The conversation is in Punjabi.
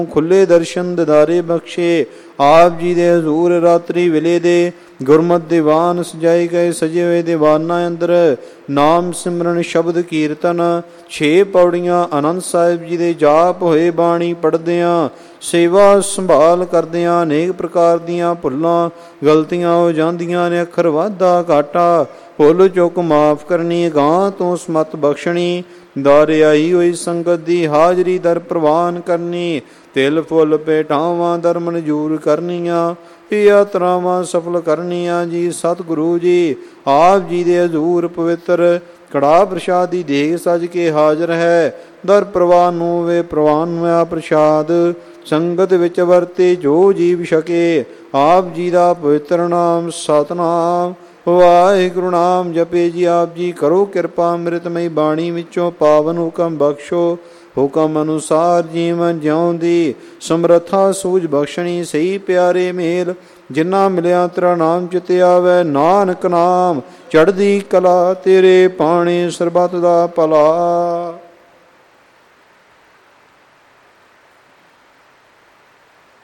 ਖੁੱਲੇ ਦਰਸ਼ਨ ਦਿਦਾਰੇ ਬਖਸ਼ੇ। ਆਪ ਜੀ ਦੇ ਹਜ਼ੂਰ ਰਾਤਰੀ ਵੇਲੇ ਦੇ ਗੁਰਮਤਿ ਦੀਵਾਨ ਸਜਾਏ ਗਏ। ਸਜੇ ਹੋਏ ਦੀਵਾਨਾਂ ਅੰਦਰ ਨਾਮ ਸਿਮਰਨ ਸ਼ਬਦ ਕੀਰਤਨ 6 ਪੌੜੀਆਂ ਆਨੰਦ ਸਾਹਿਬ ਜੀ ਦੇ ਜਾਪ ਹੋਏ। ਬਾਣੀ ਪੜ੍ਹਦਿਆਂ ਸੇਵਾ ਸੰਭਾਲ ਕਰਦਿਆਂ ਅਨੇਕ ਪ੍ਰਕਾਰ ਦੀਆਂ ਭੁੱਲਾਂ ਗਲਤੀਆਂ ਹੋ ਜਾਂਦੀਆਂ ਨੇ। ਅੱਖਰ ਵਾਧਾ ਘਾਟਾ ਭੁੱਲ ਚੁੱਕ ਮਾਫ ਕਰਨੀ। ਗਾਂ ਤੋਂ ਸਮਤ ਬਖਸ਼ਣੀ। ਦਾਰੇ ਆਈ ਹੋਈ ਸੰਗਤ ਦੀ ਹਾਜ਼ਰੀ ਦਰ ਪ੍ਰਵਾਨ ਕਰਨੀ। ਤਿਲ ਫੁੱਲ ਭੇਟਾਵਾਂ ਦਰ ਮਨਜ਼ੂਰ ਕਰਨੀਆਂ। ਇਹ ਯਾਤਰਾਵਾਂ ਸਫਲ ਕਰਨੀਆਂ ਜੀ। ਸਤਿਗੁਰੂ ਜੀ ਆਪ ਜੀ ਦੇ ਹਜ਼ੂਰ ਪਵਿੱਤਰ ਕੜਾਹ ਪ੍ਰਸ਼ਾਦ ਦੀ ਦੇਗ ਸਜ ਕੇ ਹਾਜ਼ਰ ਹੈ। ਦਰ ਪ੍ਰਵਾਨ ਨੂੰ ਵੇ ਪ੍ਰਵਾਨ ਹੋਇਆ ਪ੍ਰਸ਼ਾਦ ਸੰਗਤ ਵਿੱਚ ਵਰਤੇ ਜੋ ਜੀਵ ਛਕੇ। ਆਪ ਜੀ ਦਾ ਪਵਿੱਤਰ ਨਾਮ ਸਤਿਨਾਮ ਵਾਹਿਗੁਰੂ ਨਾਮ ਜਪੇ ਜੀ। ਆਪ ਜੀ ਕਰੋ ਕਿਰਪਾ ਅੰਮ੍ਰਿਤਮਈ ਬਾਣੀ ਵਿੱਚੋਂ ਪਾਵਨ ਹੁਕਮ ਬਖਸ਼ੋ। ਹੁਕਮ ਅਨੁਸਾਰ ਜੀਵਨ ਜਿਉਣ ਦੀ ਸਮਰੱਥਾ ਸੂਝ ਬਖਸ਼ਣੀ। ਸਹੀ ਪਿਆਰੇ ਮੇਲ ਜਿਨ੍ਹਾਂ ਮਿਲਿਆ ਤੇਰਾ ਨਾਮ ਚਿਤੇ ਆਵੈ। ਨਾਨਕ ਨਾਮ ਚੜ੍ਹਦੀ ਕਲਾ ਤੇਰੇ ਪਾਣੀ ਸਰਬੱਤ ਦਾ ਭਲਾ।